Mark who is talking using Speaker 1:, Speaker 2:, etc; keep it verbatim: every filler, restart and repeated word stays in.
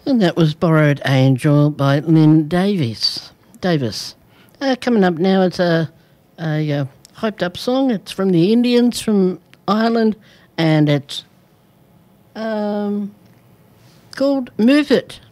Speaker 1: And that was Borrowed Angel by Lynn Davis. Davis. Uh, coming up now, it's a, a, a hyped up song. It's from the Indians from Ireland, and it's um, called Move It.